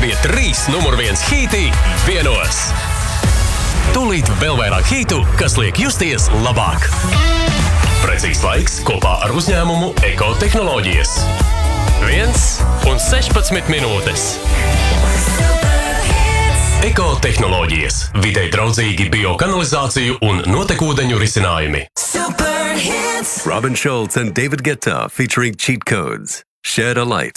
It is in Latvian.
bija 3 numur 1 hīti vienos. Tūlīt vēl vairāk hītu, kas liek justies labāk. Precīzs laiks kopā ar uzņēmumu Eko-tehnoloģijas. 1:16 minūtes. Eko-tehnoloģijas. Videi draudzīgi biokanalizāciju un notekūdeņu risinājumi. Robin Schulz and David Guetta featuring Cheat Codes. Shed a Light.